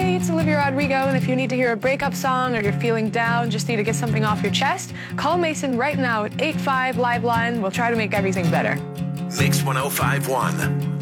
Hey, it's Olivia Rodrigo, and if you need to hear a breakup song or you're feeling down, just need to get something off your chest, call Mason right now at 85 Liveline. We'll try to make everything better. Mix 105.1.